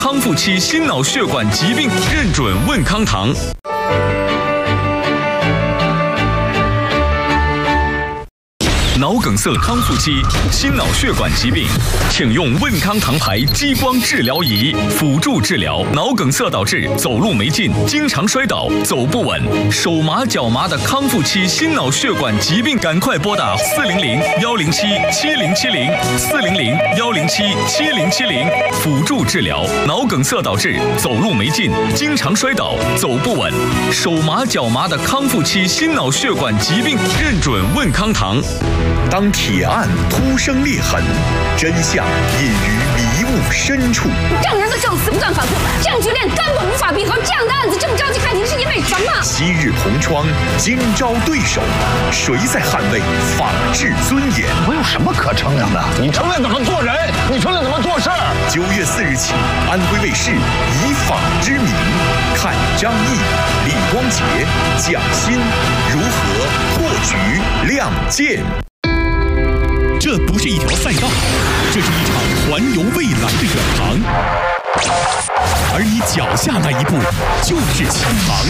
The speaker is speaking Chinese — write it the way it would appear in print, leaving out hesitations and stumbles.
康复期心脑血管疾病认准问康堂。脑梗塞康复期心脑血管疾病，请用问康堂牌激光治疗仪辅助治疗。脑梗塞导致走路没劲、经常摔倒、走不稳、手麻脚麻的康复期心脑血管疾病，赶快拨打400-107-7070，400-107-7070，辅助治疗脑梗塞导致走路没劲、经常摔倒、走不稳、手麻脚麻的康复期心脑血管疾病，认准问康堂。 当铁案突生裂痕，真相隐于迷雾深处。 证人的证词不断反复，证据链根本无法闭合。这样的案子这么着急开庭，是因为什么？ 昔日同窗，今朝对手，谁在捍卫法治尊严？ 我有什么可承认的？你承认怎么做人？你承认怎么做事儿 ？9月4日起，安徽卫视以法之名，看张毅、李光洁、蒋欣如何破局亮剑。 这不是一条赛道，这是一场环游未来的远航，而你脚下那一步就是启航。